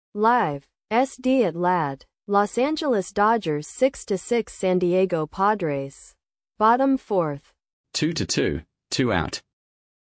Live. SD at LAD. Los Angeles Dodgers 6-6 San Diego Padres. Bottom fourth. 2-2, 2 out.